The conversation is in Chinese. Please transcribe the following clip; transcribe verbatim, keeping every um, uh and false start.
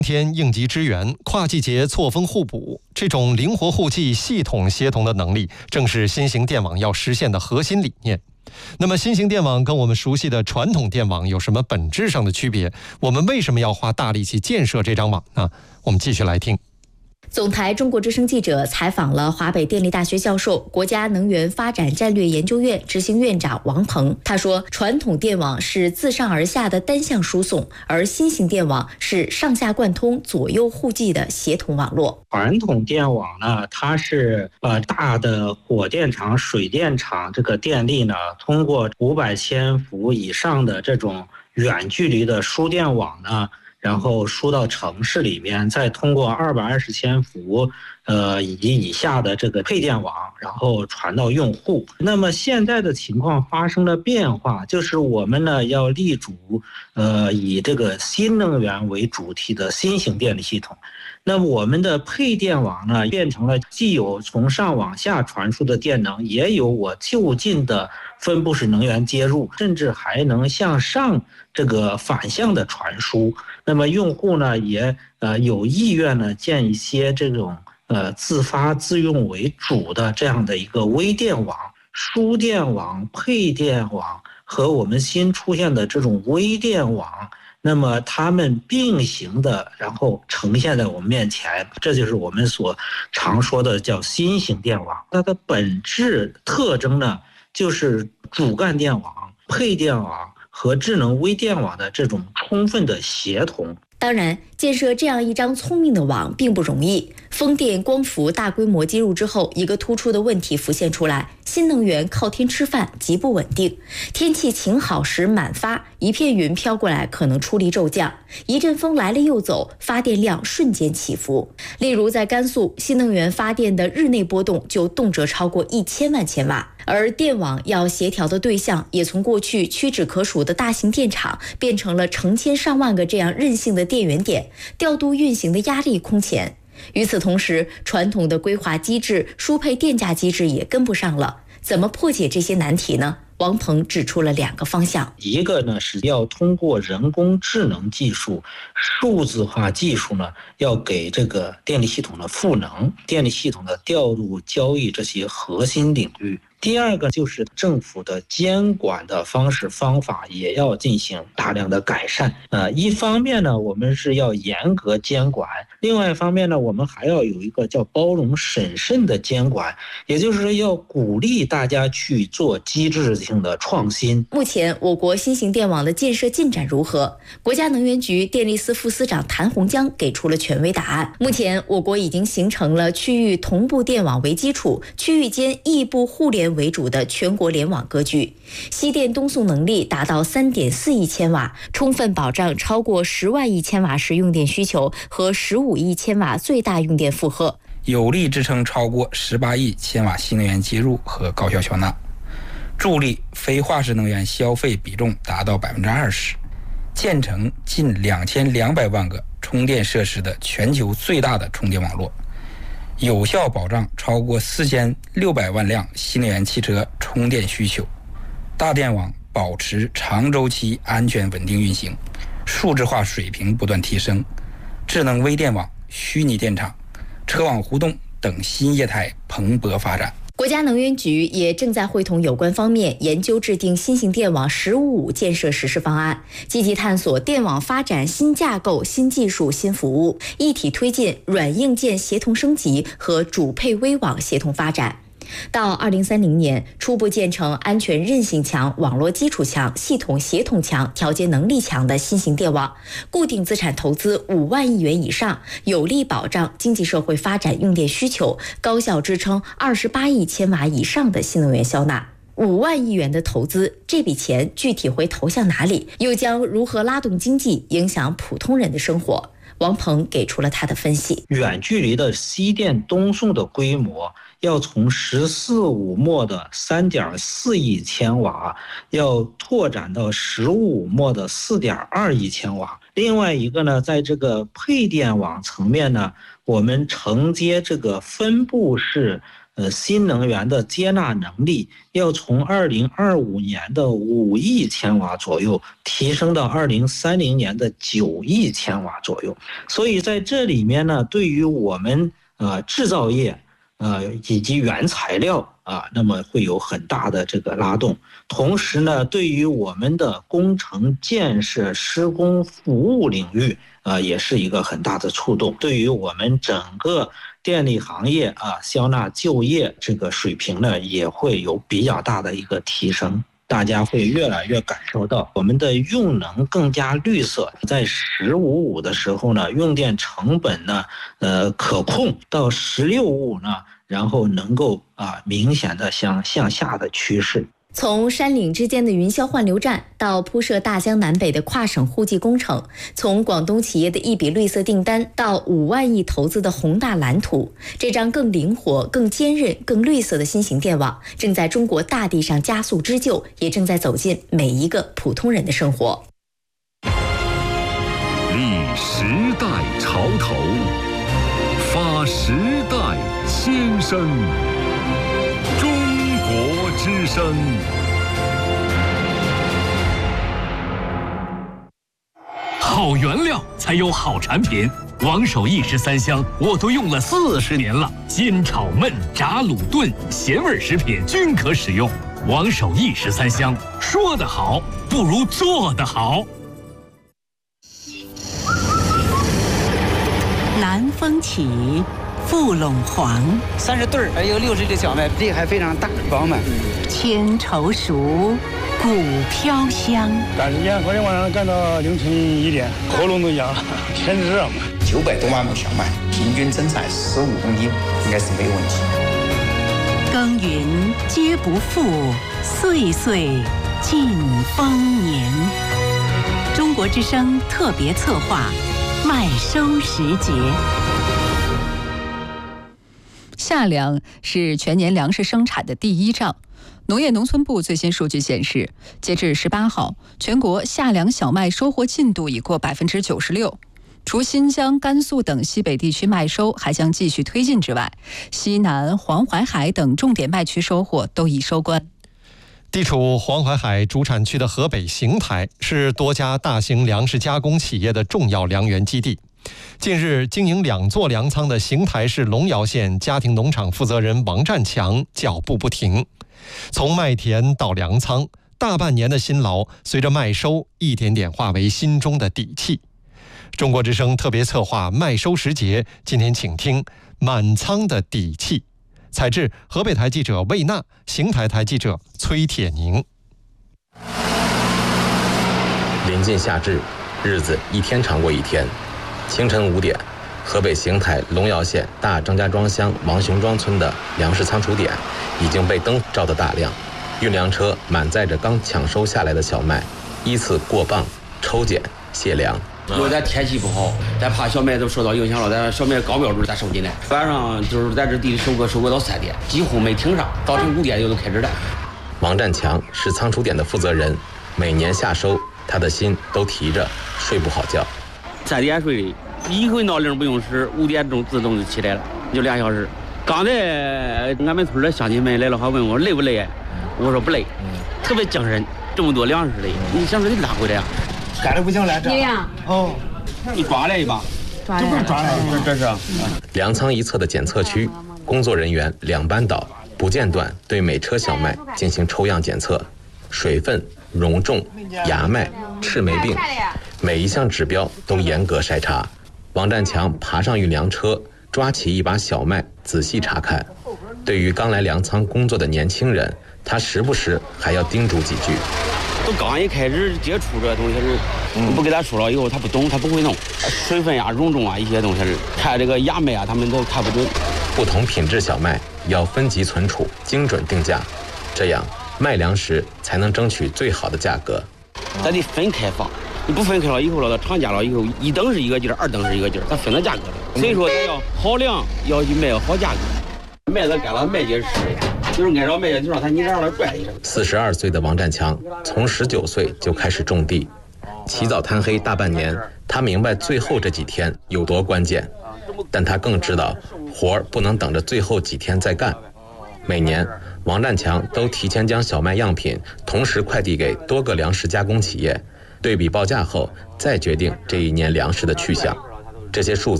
天应急支援、跨季节错峰互补，这种灵活互济、系统协同的能力，正是新型电网要实现的核心理念。那么，新型电网跟我们熟悉的传统电网有什么本质上的区别？我们为什么要花大力气建设这张网呢？我们继续来听。 总台中国之声记者采访了华北电力大学教授、国家能源发展战略研究院执行院长王鹏。他说，传统电网是自上而下的单向输送，而新型电网是上下贯通、左右互济的协同网络。 传统电网呢，它是呃大的火电厂、水电厂这个电力呢，通过五百千伏以上的这种远距离的输电网呢，然后输到城市里面，再通过二百二十千伏，呃以及以下的这个配电网，然后传到用户。那么现在的情况发生了变化，就是我们呢要立足，呃以这个新能源为主题的新型电力系统。那么我们的配电网呢，变成了既有从上往下传输的电能，也有我就近的分布式能源接入，甚至还能向上这个反向的传输。那么用户呢也呃有意愿呢建一些这种呃自发自用为主的这样的一个微电网、输电网、配电网和我们新出现的这种微电网。那么它们并行的，然后呈现在我们面前，这就是我们所常说的叫新型电网。它的本质特征呢，就是主干电网、配电网和智能微电网的这种充分的协同。 当然，建设这样一张聪明的网并不容易。风电、光伏大规模接入之后，一个突出的问题浮现出来：新能源靠天吃饭，极不稳定。天气晴好时满发，一片云飘过来可能出离骤降；一阵风来了又走，发电量瞬间起伏。例如在甘肃，新能源发电的日内波动就动辄超过一千万千瓦。而电网要协调的对象也从过去屈指可数的大型电厂变成了成千上万个这样任性的电源点，调度运行的压力空前。与此同时，传统的规划机制、输配电价机制也跟不上了。怎么破解这些难题呢？王鹏指出了两个方向， 一个呢是要通过人工智能技术、数字化技术呢，要给这个电力系统的赋能、电力系统的调度、交易这些核心领域。第二个就是政府的监管的方式方法也要进行大量的改善。呃，一方面呢，我们是要严格监管；另外一方面呢，我们还要有一个叫包容审慎的监管，也就是要鼓励大家去做机制性的创新。 目前，我国新型电网的建设进展如何？国家能源局电力司副司长谭洪江给出了权威答案。目前，我国已经形成了区域同步电网为基础、区域间异步互联为主的全国联网格局，西电东送能力达到 三点四亿千瓦，充分保障超过十万亿千瓦时用电需求和十五亿千瓦最大用电负荷， 有力支撑超过十八亿千瓦新能源接入和高效缴纳，助力非化石能源消费比重达到 百分之二十， 建成近两千两百万个充电设施的全球最大的充电网络，有效保障超过四千六百万辆新能源汽车充电需求。大电网保持长周期安全稳定运行，数字化水平不断提升，智能微电网、虚拟电厂、车网互动等新业态蓬勃发展。 国家能源局也正在会同有关方面研究制定新型电网“十五五”建设实施方案，积极探索电网发展新架构、新技术、新服务，一体推进软硬件协同升级和主配微网协同发展。到二零三零年，初步建成安全韧性强、网络基础强、系统协同强、调节能力强的新型电网，固定资产投资五万亿元以上，有力保障经济社会发展用电需求，高效支撑二十八亿千瓦以上的新能源消纳。五万亿元的投资，这笔钱具体会投向哪里？又将如何拉动经济，影响普通人的生活？王鹏给出了他的分析。 远距离的西电东送的规模要从十四五末的 三点四亿千瓦，要拓展到十五末的 四点二亿千瓦。另外一个呢，在这个配电网层面呢，我们承接这个分布式呃新能源的接纳能力要从二零二五年的五亿千瓦左右提升到二零三零年的九亿千瓦左右。所以在这里面呢，对于我们呃制造业呃以及原材料啊，那么会有很大的这个拉动。同时呢，对于我们的工程建设、施工服务领域，呃，也是一个很大的触动。对于我们整个电力行业啊，消纳就业这个水平呢，也会有比较大的一个提升。大家会越来越感受到我们的用能更加绿色，在十五五的时候呢，用电成本呢，呃，可控到十六五呢，然后能够啊明显的向向下的趋势。 从山岭之间的云霄换流站到铺设大江南北的跨省互济工程，从广东企业的一笔绿色订单到五万亿投资的宏大蓝图，这张更灵活、更坚韧、更绿色的新型电网正在中国大地上加速织就，也正在走进每一个普通人的生活。 立时代潮头，发时代先声。国之声。 好原料才有好产品，王守义十三香我都用了四十年了，煎炒焖炸卤炖咸味食品均可使用。王守义十三香，说得好不如做得好。 南风起，富陇黄， 三十对儿，还有六十粒小麦，粒还非常大，饱满。 千愁熟，谷飘香。 赶时间，昨天晚上干到凌晨一点，喉咙都痒了，天热嘛。 九百多万亩小麦，平均增产十五公斤，应该是没有问题。 耕耘皆不负，岁岁尽丰年。中国之声特别策划，麦收时节。 夏粮是全年粮食生产的第一仗。农业农村部最新数据显示，截至十八号，全国夏粮小麦收获进度已过百分之九十六。除新疆、甘肃等西北地区麦收还将继续推进之外，西南、黄淮海等重点麦区收获都已收官。 地处黄淮海主产区的河北邢台是多家大型粮食加工企业的重要粮源基地。近日，经营两座粮仓的邢台市龙窑县家庭农场负责人王占强脚步不停，从麦田到粮仓，大半年的辛劳随着麦收一点点化为心中的底气。中国之声特别策划麦收时节，今天请听满仓的底气。采制河北台记者魏娜，邢台台记者崔铁宁。 临近夏至，日子一天长过一天。清晨五点，河北邢台龙窑县大张家庄乡王雄庄村的粮食仓储点已经被灯照得大亮，运粮车满载着刚抢收下来的小麦，依次过磅、抽检、卸粮。 因为咱天气不好，咱怕小麦都受到影响了，咱小麦高标准咱收进来。晚上就是在这地里收割，收割到三点，几乎没停上，早晨五点就都开始了。 王占强是仓储点的负责人，每年夏收，他的心都提着，睡不好觉。 三点睡，一回闹铃不用使，五点钟自动就起来了，就俩小时。刚才俺们村的乡亲们来了，还问我累不累，我说不累，特别精神。这么多粮食嘞，你想说得拉回来呀？ 赶着不行来这。 哦，你抓来一把， 这不是抓来， 这是。 粮仓一侧的检测区，工作人员两班倒，不间断对每车小麦进行抽样检测，水分、容重、芽麦、赤霉病，每一项指标都严格筛查。王占强爬上运粮车，抓起一把小麦仔细查看。对于刚来粮仓工作的年轻人，他时不时还要叮嘱几句。 都刚一开始接触这东西是，嗯、不给他说了以后，他不懂，他不会弄。水分呀、容重啊一些东西是，看这个芽麦啊，他们都看不准。 不同品质小麦要分级存储，精准定价，这样卖粮食才能争取最好的价格。 咱得分开放，你不分开了以后了，到厂家了以后，一等是一个劲儿，二等是一个劲儿，它分了价格了。所以说，咱要好粮，要去卖好价格。麦子干了，麦秸是的，就是按照麦秸就让它你让它拽一声。 四十二岁的王占强从十九岁就开始种地，起早贪黑大半年，他明白最后这几天有多关键，但他更知道活儿不能等着最后几天再干， 每年，王占强都提前将小麦样品同时快递给多个粮食加工企业，对比报价后再决定这一年粮食的去向。这些数字